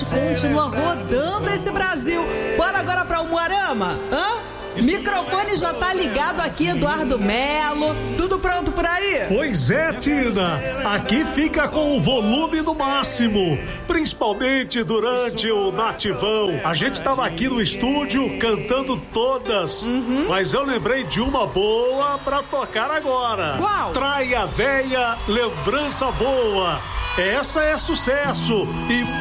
continua rodando esse Brasil. Bora agora pra Umuarama? Microfone já tá ligado aqui, Eduardo Melo. Tudo pronto por aí? Pois é, Tina. Aqui fica com o volume no máximo, principalmente durante o Nativão. A gente tava aqui no estúdio cantando todas, mas eu lembrei de uma boa pra tocar agora. Qual? Traia Véia, lembrança boa. Essa é sucesso e